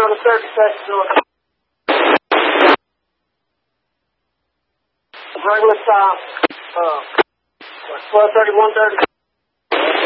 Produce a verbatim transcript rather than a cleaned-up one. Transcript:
on the thirty-second floor. Regular time. Uh, twelve thirty, one thirty.